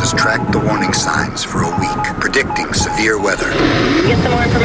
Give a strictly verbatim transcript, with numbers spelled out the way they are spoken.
has tracked the warning signs for a week, predicting severe weather. Get some more information.